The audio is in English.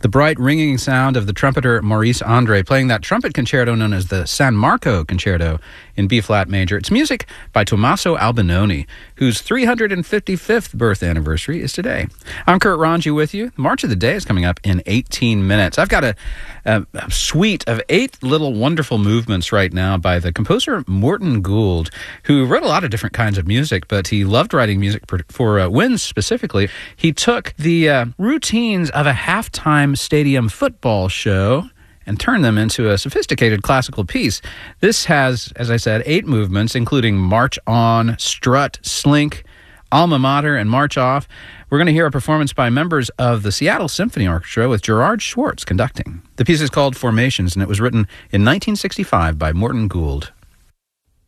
The bright, ringing sound of the trumpeter Maurice Andre playing that trumpet concerto known as the San Marco Concerto in B-flat major. It's music by Tommaso Albinoni, whose 355th birth anniversary is today. I'm Kurt Ranji with you. March of the Day is coming up in 18 minutes. I've got a suite of 8 little wonderful movements right now by the composer Morton Gould, who wrote a lot of different kinds of music, but he loved writing music for Winds specifically. He took the routines of a halftime stadium football show and turned them into a sophisticated classical piece. This has, as I said, 8 movements, including March On, Strut, Slink, Alma Mater, and March Off. We're going to hear a performance by members of the Seattle Symphony Orchestra with Gerard Schwartz conducting. The piece is called Formations, and it was written in 1965 by Morton Gould.